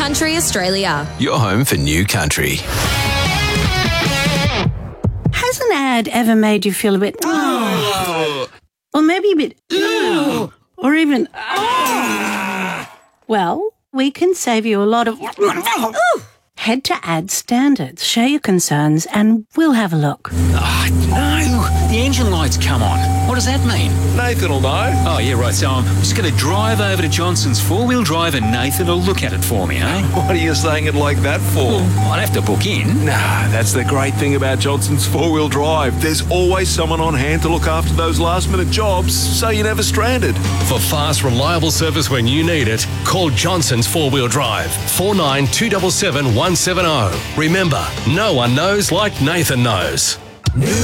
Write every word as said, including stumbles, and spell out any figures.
Country Australia. Your home for New Country. Has an ad ever made you feel a bit, oh, or maybe a bit, oh, or even, oh? Well, we can save you a lot of, oh. Head to Ad Standards, share your concerns, and we'll have a look. Oh, no, the engine light's come on. What does that mean? Nathan will know. Oh, yeah, right, so I'm just going to drive over to Johnson's four-wheel drive and Nathan will look at it for me, eh? What are you saying it like that for? Well, I'd have to book in. Nah, that's the great thing about Johnson's four-wheel drive. There's always someone on hand to look after those last-minute jobs, so you're never stranded. For fast, reliable service when you need it, call Johnson's four-wheel drive, four nine two seven seven one seven zero. Remember, no one knows like Nathan knows.